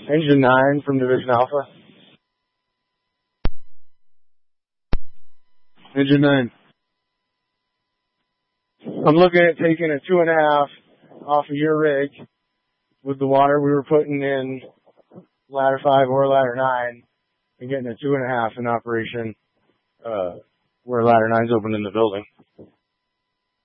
Engine 9 from Division Alpha. Engine 9. I'm looking at taking a 2.5 off of your rig with the water we were putting in ladder 5 or ladder 9 and getting a 2.5 in operation where ladder 9's open in the building.